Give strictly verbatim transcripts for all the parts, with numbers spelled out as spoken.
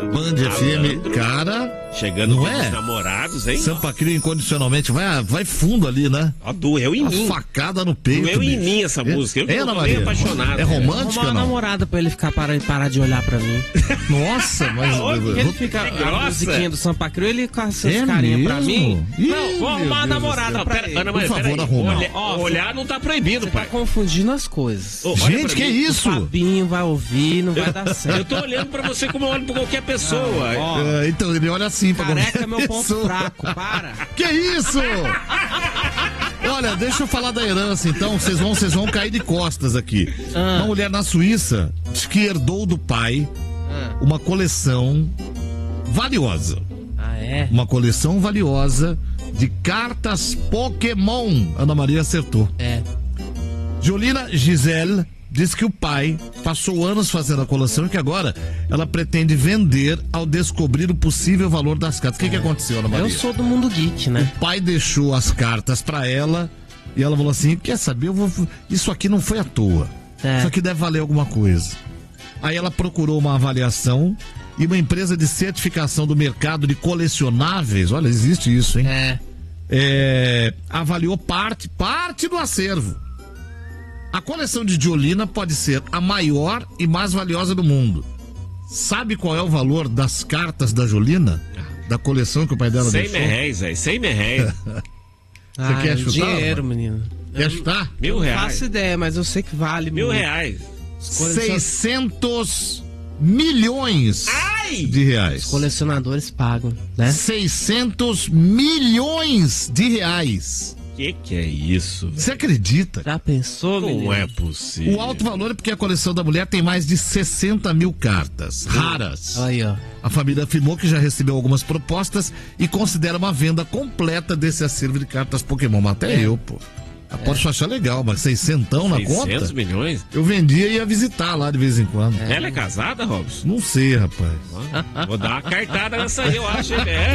Band F M, cara... Chegando não com é? os namorados, hein? Sampa Crio incondicionalmente, vai, vai fundo ali, né? Ó, doeu em Uma mim. facada no peito. Doeu em bicho. mim essa É, música. Eu é, tô Ana bem Maria? apaixonado. É romântica, Arrumar uma não? namorada pra ele ficar parar, parar de olhar pra mim. Nossa, mas... Porque ele fica que a grossa. musiquinha do Sampa Crio, ele com essas É carinhas pra mesmo? mim. Ih, Não, vou arrumar uma meu Deus namorada do céu. pra Pera, ele. Ana Maria, Por favor, peraí. arruma. Olha- Ó, olhar não tá proibido, Você tá pai. confundindo as coisas. Ô, olha Gente, pra que mim. isso? O Fabinho vai ouvir, não vai dar Eu certo. tô olhando pra você como eu olho pra qualquer pessoa. Ó, É, então, ele olha assim pra careca qualquer é meu ponto pessoa. fraco, para. Que isso? Olha, deixa eu falar da herança, então. Vocês vão, vocês vão cair de costas aqui. Ah. Uma mulher na Suíça diz que herdou do pai Ah, uma coleção valiosa. ah, é? Uma coleção valiosa de cartas Pokémon. Ana Maria acertou. É. Jolina Gisele diz que o pai passou anos fazendo a coleção e que agora ela pretende vender ao descobrir o possível valor das cartas. O que, que aconteceu, Ana Maria? Eu sou do mundo geek, né? O pai deixou as cartas pra ela e ela falou assim: quer saber, eu vou... isso aqui não foi à toa. É. Isso aqui deve valer alguma coisa. Aí ela procurou uma avaliação e uma empresa de certificação do mercado de colecionáveis, olha, existe isso, hein? É. É, avaliou parte, parte do acervo. A coleção de Jolina pode ser a maior e mais valiosa do mundo. Sabe qual é o valor das cartas da Jolina? Da coleção que o pai dela cem deixou? merréis, velho. cem merréis. Ah, quer é chutar, dinheiro, mano? menino. Quer chutar? Mil Não reais. faço ideia, mas eu sei que vale. Mil muito. reais. seiscentos milhões Ai! de reais. Os colecionadores pagam, né? seiscentos milhões de reais. Que que é isso, velho? Você acredita? Já pensou, menino? Não é possível. O alto valor é porque a coleção da mulher tem mais de sessenta mil cartas raras. Aí, ó. A família afirmou que já recebeu algumas propostas e considera uma venda completa desse acervo de cartas Pokémon. Mas até É. eu, pô. Aposto achar legal, mas seiscentão na conta? seiscentos milhões? Eu vendia e ia visitar lá de vez em quando. Ela é casada, Robson? Não sei, rapaz. Vou dar uma cartada nessa aí, eu acho. hein? É.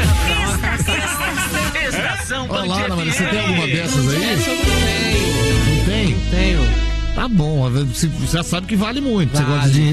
Estação Olha lá, Band Ana Maria, você F M. tem alguma dessas aí? Essa eu não tenho. Não tem? Não tenho. Tá bom, você você já sabe que vale muito. Você gosta de Vale. dinheiro.